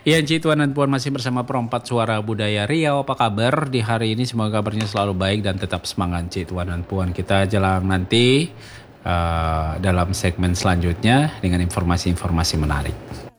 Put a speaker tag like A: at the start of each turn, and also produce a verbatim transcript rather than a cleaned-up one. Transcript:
A: Iya, Ci, Tuan dan Puan masih bersama Perompat Suara Budaya Riau. Apa kabar di hari ini? Semoga kabarnya selalu baik dan tetap semangat, Ci, Tuan dan Puan. Kita jelang nanti uh, dalam segmen selanjutnya dengan informasi-informasi menarik.